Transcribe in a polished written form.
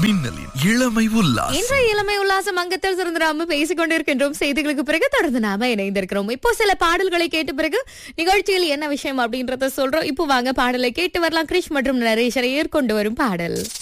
மின்னலின் இளமை உல்லாசம். இன்றைய இளமை உல்லாசம் அங்கத்தில் சிறந்திராம பேசிக் கொண்டிருக்கின்றோம். செய்திகளுக்கு பிறகு தொடர்ந்து நாம இணைந்திருக்கிறோம். இப்போ சில பாடல்களை கேட்ட பிறகு நிகழ்ச்சியில் என்ன விஷயம் அப்படின்றத சொல்றோம். இப்போ வாங்க பாடலை கேட்டு வரலாம். கிரிஷ் மற்றும் நரேஷரை ஏற்கொண்டு வரும் பாடல்.